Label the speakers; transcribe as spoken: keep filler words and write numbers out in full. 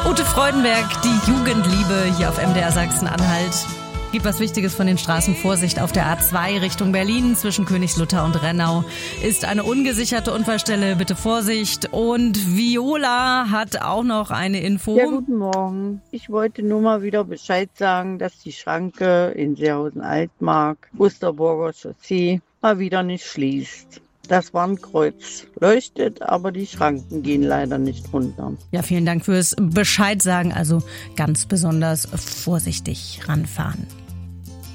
Speaker 1: Ute Freudenberg, die Jugendliebe hier auf M D R Sachsen-Anhalt. Gibt was Wichtiges von den Straßen. Vorsicht auf der A zwei Richtung Berlin zwischen Königslutter und Rennau ist eine ungesicherte Unfallstelle. Bitte Vorsicht. Und Viola hat auch noch eine Info.
Speaker 2: Ja, guten Morgen. Ich wollte nur mal wieder Bescheid sagen, dass die Schranke in Seehausen-Altmark, Osterburger Chaussee, mal wieder nicht schließt. Das Warnkreuz leuchtet, aber die Schranken gehen leider nicht runter.
Speaker 1: Ja, vielen Dank fürs Bescheid sagen. Also ganz besonders vorsichtig ranfahren.